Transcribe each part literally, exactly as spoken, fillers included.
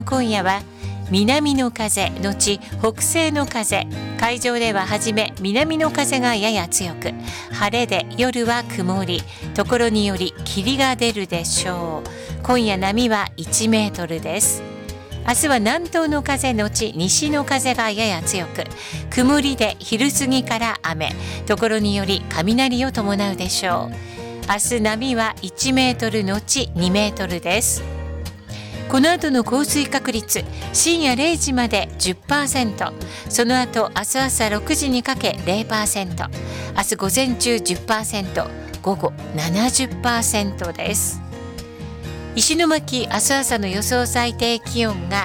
今夜は南の風のち北西の風、海上でははじめ南の風がやや強く、晴れで夜は曇り、ところにより霧が出るでしょう。今夜波はいちメートルです。明日は南東の風のち西の風がやや強く、曇りで昼過ぎから雨、ところにより雷を伴うでしょう。明日波はいちメートルのちにメートルです。この後の降水確率、深夜れいじまで じゅっパーセント、その後明日朝ろくじにかけ ゼロパーセント、明日午前中 じゅっパーセント、午後 ななじゅっパーセント です。石巻、明日朝の予想最低気温が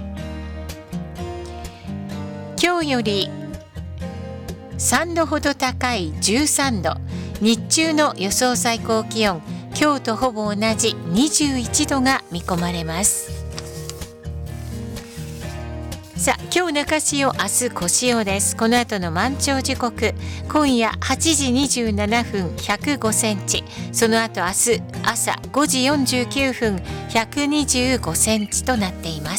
今日よりさんどほど高いじゅうさんど、日中の予想最高気温、今日とほぼ同じにじゅういちどが見込まれます。さあ、今日中潮、明日小潮です。この後の満潮時刻、今夜はちじにじゅうななふんひゃくごセンチ、その後明日朝ごじよんじゅうきゅうふんひゃくにじゅうごセンチとなっています。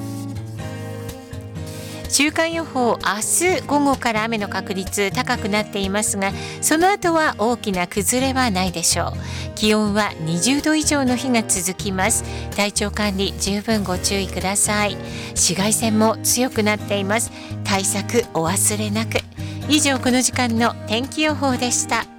週間予報、明日午後から雨の確率高くなっていますが、その後は大きな崩れはないでしょう。気温はにじゅうど以上の日が続きます。体調管理十分ご注意ください。紫外線も強くなっています。対策お忘れなく。以上、この時間の天気予報でした。